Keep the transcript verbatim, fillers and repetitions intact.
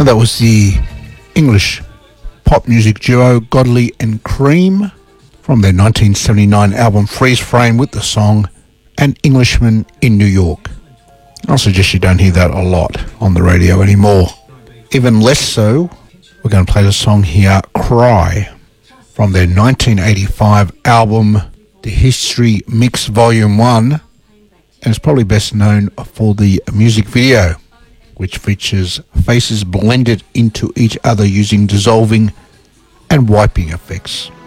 And that was the English pop music duo Godley and Cream from their nineteen seventy-nine album Freeze Frame with the song An Englishman in New York. I'll suggest you don't hear that a lot on the radio anymore. Even less so, we're going to play the song here, Cry, from their nineteen eighty-five album The History Mix Volume one, and it's probably best known for the music video, which features faces blended into each other using dissolving and wiping effects.